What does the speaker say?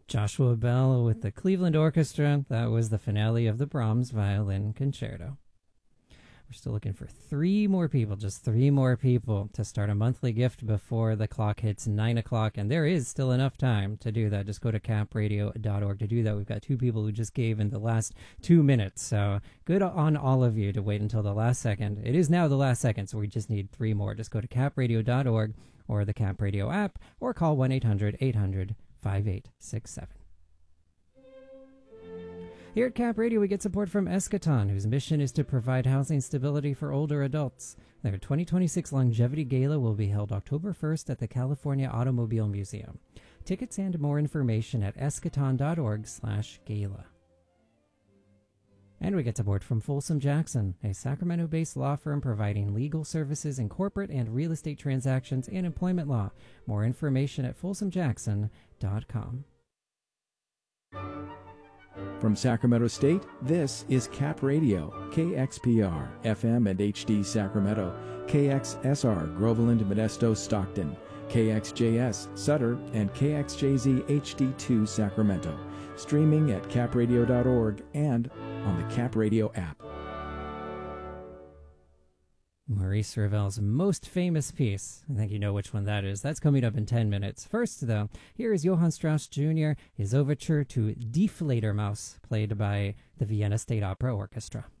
Joshua Bell with the Cleveland Orchestra. That was the finale of the Brahms Violin Concerto. We're still looking for three more people, just three more people to start a monthly gift before the clock hits 9 o'clock. And there is still enough time to do that. Just go to capradio.org to do that. We've got two people who just gave in the last 2 minutes. So good on all of you to wait until the last second. It is now the last second, so we just need three more. Just go to capradio.org or the Cap Radio app or call 1-800-800-5867. Here at Cap Radio, we get support from Eschaton, whose mission is to provide housing stability for older adults. Their 2026 Longevity Gala will be held October 1st at the California Automobile Museum. Tickets and more information at eschaton.org/gala. And we get support from Folsom Jackson, a Sacramento-based law firm providing legal services in corporate and real estate transactions and employment law. More information at folsomjackson.com. From Sacramento State, this is Cap Radio, KXPR, FM and HD Sacramento, KXSR, Groveland, Modesto, Stockton, KXJS, Sutter, and KXJZ HD2 Sacramento. Streaming at capradio.org and on the Cap Radio app. Maurice Ravel's most famous piece. I think you know which one that is. That's coming up in 10 minutes. First, though, here is Johann Strauss Jr., his overture to Die Fledermaus, played by the Vienna State Opera Orchestra.